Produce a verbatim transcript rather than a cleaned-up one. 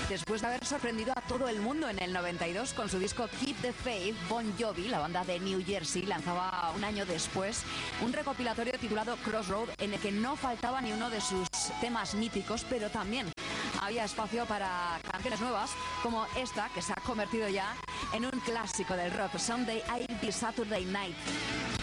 Después de haber sorprendido a todo el mundo en el noventa y dos con su disco Keep the Faith, Bon Jovi, la banda de New Jersey, lanzaba un año después un recopilatorio titulado Crossroad, en el que no faltaba ni uno de sus temas míticos, pero también había espacio para canciones nuevas, como esta, que se ha convertido ya en un clásico del rock, Someday I'll Be Saturday Night.